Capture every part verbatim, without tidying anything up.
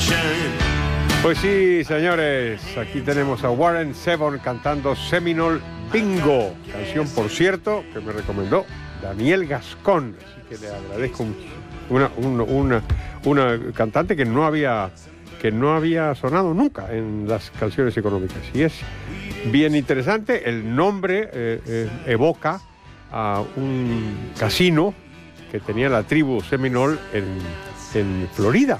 Pues sí, señores, aquí tenemos a Warren Zevon cantando Seminole Bingo, canción, por cierto, que me recomendó Daniel Gascón, así que le agradezco mucho. Una, una, una, una cantante que no había que no había sonado nunca en las canciones económicas, y es bien interesante. El nombre eh, eh, evoca a un casino que tenía la tribu Seminole en, en Florida.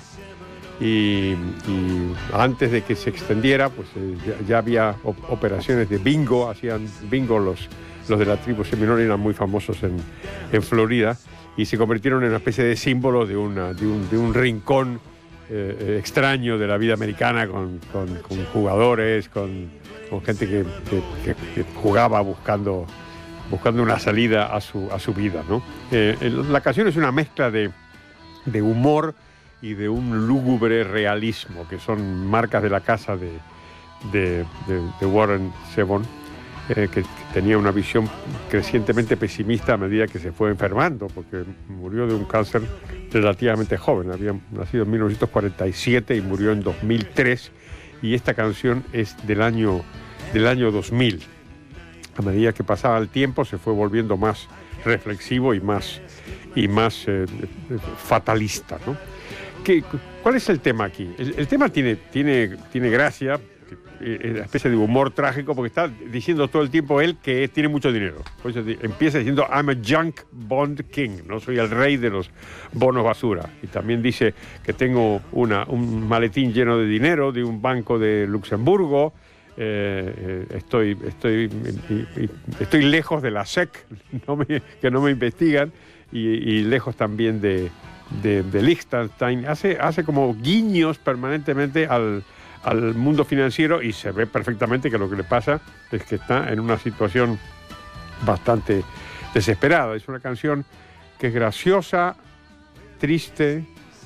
Y, y antes de que se extendiera, pues eh, ya, ya había op operaciones de bingo, hacían bingo los, los de la tribu Seminole, eran muy famosos en, en Florida, y se convirtieron en una especie de símbolo de, una, de, un, de un rincón eh, extraño de la vida americana, con, con, con jugadores, con, con gente que, que, que, que jugaba buscando, buscando una salida a su, a su vida, ¿no? Eh, la canción es una mezcla de, de humor y de un lúgubre realismo, que son marcas de la casa de, de, de, de Warren Zevon, eh, que, que tenía una visión crecientemente pesimista a medida que se fue enfermando, porque murió de un cáncer relativamente joven. Había nacido en mil novecientos cuarenta y siete y murió en dos mil tres, y esta canción es del año, del año dos mil. A medida que pasaba el tiempo se fue volviendo más reflexivo y más, y más eh, fatalista, ¿no? ¿Qué, ¿Cuál es el tema aquí? El, el tema tiene, tiene, tiene gracia, eh, una especie de humor trágico, porque está diciendo todo el tiempo él que tiene mucho dinero. Por eso empieza diciendo I'm a junk bond king, no soy el rey de los bonos basura. Y también dice que tengo una, un maletín lleno de dinero de un banco de Luxemburgo. Eh, eh, estoy, estoy, estoy lejos de la S E C, no me, que no me investigan, y, y lejos también de... de, de Liechtenstein. Hace, hace como guiños permanentemente al, al mundo financiero, y se ve perfectamente que lo que le pasa es que está en una situación bastante desesperada. Es una canción que es graciosa, triste,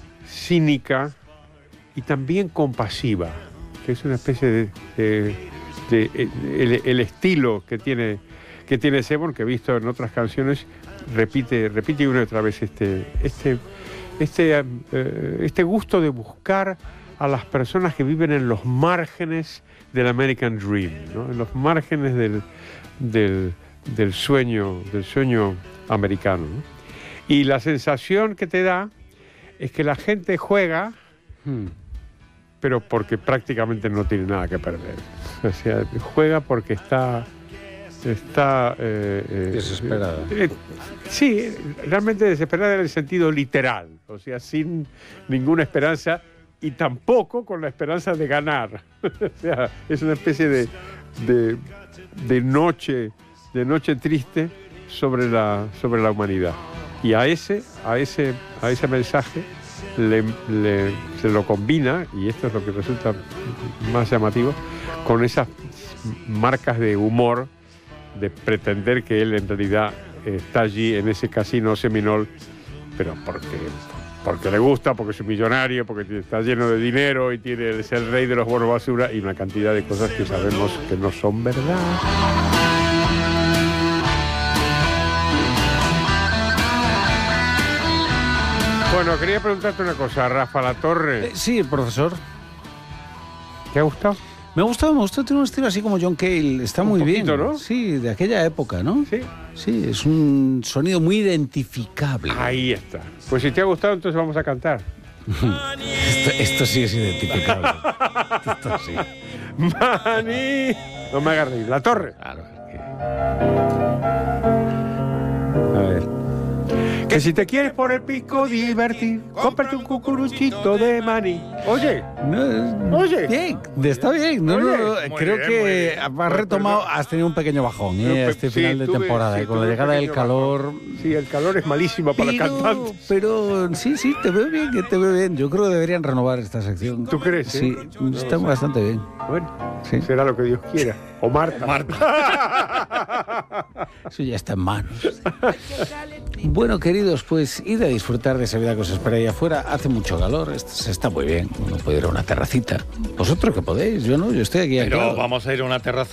cínica y también compasiva, que es una especie de, de, de, de el, el estilo que tiene, que tiene Zevon, que he visto en otras canciones, repite, repite una y otra vez este, este, este, eh, este gusto de buscar a las personas que viven en los márgenes del American Dream, ¿no? En los márgenes del, del, del sueño, del sueño americano, ¿no? Y la sensación que te da es que la gente juega, hmm, pero porque prácticamente no tiene nada que perder. O sea, juega porque está... está eh, eh, desesperada. Eh, sí, realmente desesperada en el sentido literal, o sea, sin ninguna esperanza, y tampoco con la esperanza de ganar. O sea, es una especie de, de, de noche, de noche triste sobre la, sobre la humanidad. Y a ese, a ese, a ese mensaje le, le, se lo combina, y esto es lo que resulta más llamativo, con esas marcas de humor, de pretender que él en realidad está allí en ese casino Seminole, pero porque, porque le gusta, porque es un millonario, porque está lleno de dinero y tiene, es el rey de los bonos basura, y una cantidad de cosas que sabemos que no son verdad. Bueno, quería preguntarte una cosa, Rafa Latorre. Eh, sí, profesor. ¿Te ha gustado? Me ha gustado, me gustó, tiene un estilo así como John Cale, está muy poquito, bien, ¿no? Sí, de aquella época, ¿no? Sí. Sí, es un sonido muy identificable. Ahí está. Pues si te ha gustado, entonces vamos a cantar. esto, esto sí es identificable. Esto sí. Mani. No me hagas reír. La Torre. Claro, es que... A ver. Que si te quieres por el pico divertir, cómprate un cucuruchito de maní. Oye, no, oye. Bien, está bien. No, Oye, no, muy creo bien, que muy bien. has retomado, has tenido un pequeño bajón, ¿eh? Pero, este sí, final de tuve, temporada. sí, y con la tuve un llegada del pequeño calor... bajón. Sí, el calor es malísimo para pero, los cantantes. Pero sí, sí, te veo bien, que te veo bien. Yo creo que deberían renovar esta sección. ¿Tú crees? Eh? Sí, no, está no, bastante bien. Bueno, Sí. será lo que Dios quiera. O Marta. Marta. Eso ya está en manos. Bueno, queridos, pues id a disfrutar de esa vida que os espera ahí afuera. Hace mucho calor, se está muy bien. Uno puede ir a una terracita. Vosotros que podéis, yo no, yo estoy aquí. Pero anclado. vamos a ir a una terraza